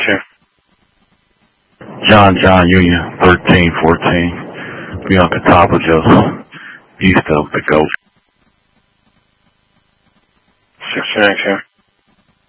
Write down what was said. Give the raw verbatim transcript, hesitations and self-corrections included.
Sure. John John Union thirteen fourteen. Be on the top of just east of the Gulf. Sure, sure, sure.